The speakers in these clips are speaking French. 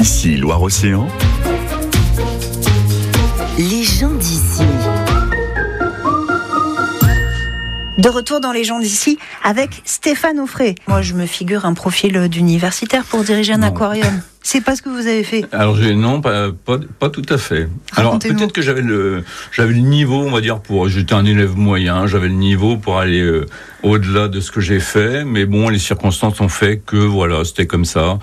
Ici Loire-Océan. Les gens d'ici. De retour dans Les gens d'ici avec Stéphane Auffray. Moi, je me figure un profil d'universitaire pour diriger un aquarium. C'est pas ce que vous avez fait? Alors non, pas tout à fait. Alors peut-être que j'avais le niveau, on va dire, j'étais un élève moyen, j'avais le niveau pour aller au-delà de ce que j'ai fait, mais bon, les circonstances ont fait que voilà, c'était comme ça.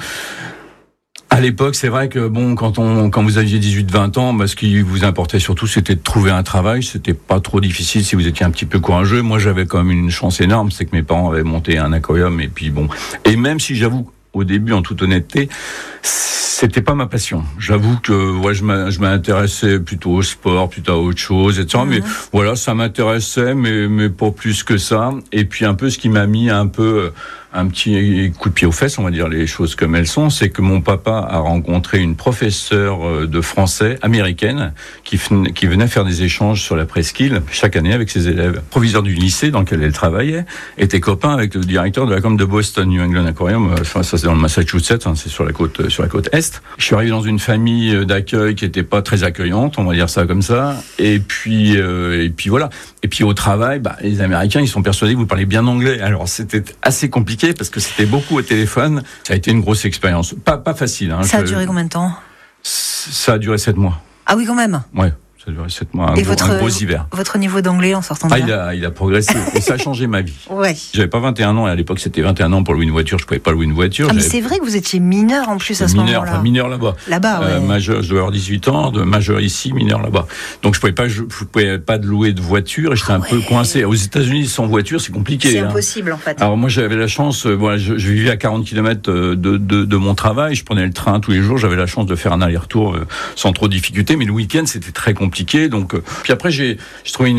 À l'époque, c'est vrai que bon, quand vous aviez 18-20 ans, ce qui vous importait surtout, c'était de trouver un travail. C'était pas trop difficile si vous étiez un petit peu courageux. Moi, j'avais quand même une chance énorme, c'est que mes parents avaient monté un aquarium et puis bon. Et même si j'avoue, au début, en toute honnêteté, c'était pas ma passion. J'avoue que je m'intéressais plutôt au sport, plutôt à autre chose, etc. Mais voilà, ça m'intéressait, mais pas plus que ça. Et puis un peu ce qui m'a mis un petit coup de pied aux fesses, on va dire les choses comme elles sont, c'est que mon papa a rencontré une professeure de français américaine qui venait faire des échanges sur la presqu'île chaque année avec ses élèves. Le proviseur du lycée dans lequel elle travaillait était copain avec le directeur de la com de Boston, New England Aquarium. Ça c'est dans le Massachusetts, c'est sur la côte est. Je suis arrivé dans une famille d'accueil qui était pas très accueillante, on va dire ça comme ça. Et puis voilà. Et puis au travail, les Américains, ils sont persuadés que vous parlez bien anglais. Alors c'était assez compliqué parce que c'était beaucoup au téléphone. Ça a été une grosse expérience. Pas facile. Ça a duré combien de temps? Ça a duré 7 mois. Ah oui, quand même. Ouais. Ça a duré 7 mois, un gros hiver. Votre niveau d'anglais en sortant de là? Il a progressé et ça a changé ma vie. Ouais. J'avais pas 21 ans et à l'époque c'était 21 ans pour louer une voiture, je pouvais pas louer une voiture. Ah mais c'est vrai que vous étiez mineur en plus à ce moment-là. Mineur là-bas. Là-bas, ouais. Majeur, je devais avoir 18 ans, majeur ici, mineur là-bas. Donc je pouvais pas louer de voiture et j'étais un peu coincé. Aux États-Unis sans voiture, c'est compliqué. C'est impossible en fait. Alors moi j'avais la chance, je vivais à 40 km de mon travail, je prenais le train tous les jours, j'avais la chance de faire un aller-retour sans trop de difficultés, mais le week-end c'était très compliqué, donc puis après, j'ai trouvé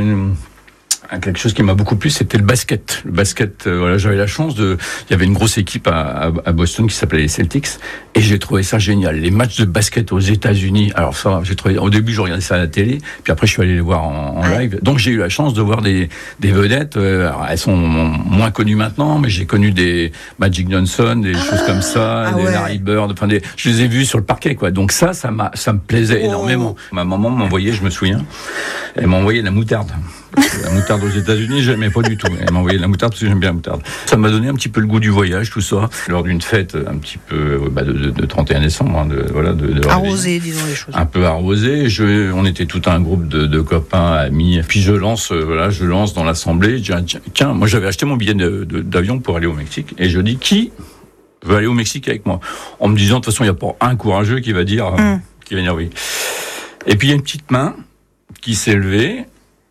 quelque chose qui m'a beaucoup plu, c'était le basket. Le basket, j'avais la chance il y avait une grosse équipe à Boston qui s'appelait les Celtics, et j'ai trouvé ça génial. Les matchs de basket aux États-Unis. Alors ça, au début, je regardais ça à la télé, puis après, je suis allé les voir en live. Donc, j'ai eu la chance de voir des vedettes. Alors, elles sont moins connues maintenant, mais j'ai connu des Magic Johnson, des choses comme ça, des Larry Bird. Je les ai vus sur le parquet, quoi. Donc ça me plaisait énormément. Ma maman m'envoyait, je me souviens, elle m'envoyait de la moutarde. La moutarde aux États-Unis, j'aimais pas du tout. Elle m'a envoyé de la moutarde parce que j'aime bien la moutarde. Ça m'a donné un petit peu le goût du voyage, tout ça. Lors d'une fête un petit peu de 31 décembre, arrosé, disons les choses. Un peu arrosé. On était tout un groupe de copains, amis. Puis je lance dans l'assemblée. Je dis, tiens, moi j'avais acheté mon billet d'avion pour aller au Mexique, et je dis, qui veut aller au Mexique avec moi? En me disant, de toute façon, il n'y a pas un courageux qui va dire oui. Et puis il y a une petite main qui s'est levée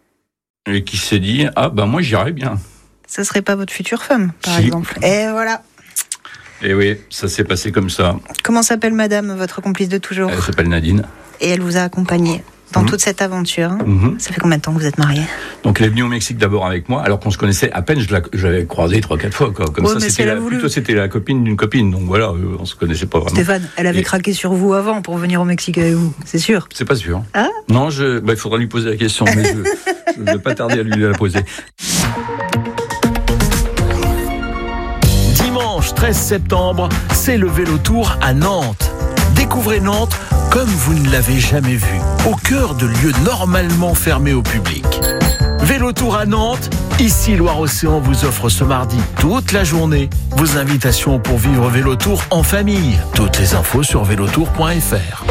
et qui s'est dit, moi j'irais bien. Ça serait pas votre future femme, par exemple? Et voilà. Et oui, ça s'est passé comme ça. Comment s'appelle madame, votre complice de toujours? Elle s'appelle Nadine. Et elle vous a accompagné dans toute cette aventure. Ça fait combien de temps que vous êtes mariés? Donc elle est venue au Mexique d'abord avec moi, alors qu'on se connaissait à peine. Je l'avais croisée 3-4 fois, quoi. Comme ça, c'était la copine d'une copine. Donc voilà, on se connaissait pas vraiment. Stéphane, elle avait craqué sur vous avant pour venir au Mexique avec vous, c'est sûr? C'est pas sûr. Ah? Non, il faudra lui poser la question, mais je ne vais pas tarder à lui la poser. Dimanche 13 septembre, c'est le Vélo Tour à Nantes. Découvrez Nantes comme vous ne l'avez jamais vu, au cœur de lieux normalement fermés au public. Vélo Tour à Nantes, ici Loire-Océan vous offre ce mardi toute la journée vos invitations pour vivre Vélo Tour en famille. Toutes les infos sur vélotour.fr.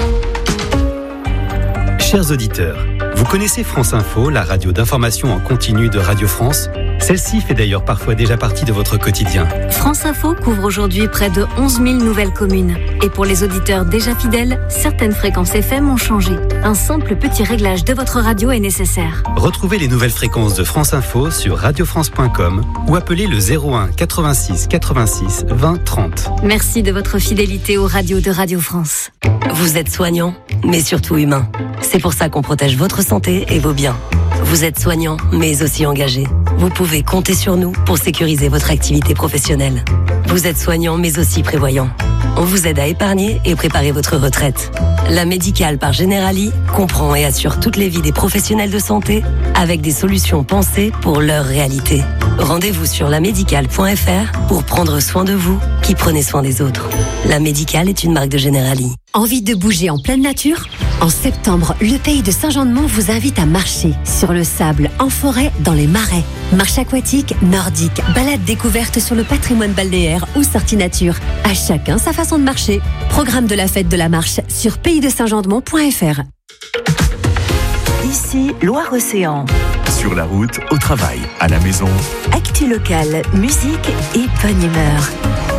Chers auditeurs, vous connaissez France Info, la radio d'information en continu de Radio France? Celle-ci fait d'ailleurs parfois déjà partie de votre quotidien. France Info couvre aujourd'hui près de 11 000 nouvelles communes. Et pour les auditeurs déjà fidèles, certaines fréquences FM ont changé. Un simple petit réglage de votre radio est nécessaire. Retrouvez les nouvelles fréquences de France Info sur radiofrance.com ou appelez le 01 86 86 20 30. Merci de votre fidélité aux radios de Radio France. Vous êtes soignant, mais surtout humain. C'est pour ça qu'on protège votre santé et vos biens. Vous êtes soignant, mais aussi engagé. Vous pouvez compter sur nous pour sécuriser votre activité professionnelle. Vous êtes soignant, mais aussi prévoyant. On vous aide à épargner et préparer votre retraite. La Médicale par Generali comprend et assure toutes les vies des professionnels de santé avec des solutions pensées pour leur réalité. Rendez-vous sur lamédicale.fr pour prendre soin de vous qui prenez soin des autres. La Médicale est une marque de Generali. Envie de bouger en pleine nature ? En septembre, le pays de Saint-Jean-de-Mont vous invite à marcher sur le sable, en forêt, dans les marais. Marche aquatique, nordique, balade découverte sur le patrimoine balnéaire ou sortie nature. À chacun sa façon de marcher. Programme de la fête de la marche sur paysdesaintjean-de-mont.fr. Ici, Loire-Océan. Sur la route, au travail, à la maison. Actu locale, musique et bonne humeur.